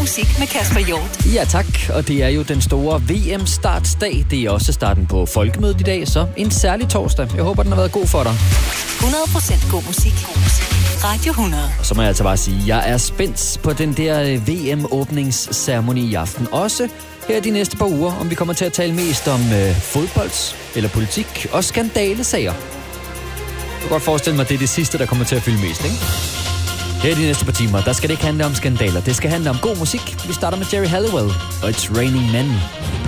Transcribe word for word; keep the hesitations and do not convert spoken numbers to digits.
musik med Kasper Hjort. Ja tak, og det er jo den store V M-startsdag. Det er også starten på folkemødet i dag, så en særlig torsdag. Jeg håber, den har været god for dig. hundrede procent god musik. God musik. Radio hundrede. Og så må jeg altså bare sige, jeg er spændt på den der V M-åbningsceremoni i aften. Også her de næste par uger, om vi kommer til at tale mest om øh, fodbold eller politik og skandalesager. Jeg kan godt forestille mig, at det er det sidste, der kommer til at fylde mest, ikke? Her de næste par timer, der skal det ikke handle om skandaler. Det skal handle om god musik. Vi starter med Jerry Halliwell og It's Raining Men.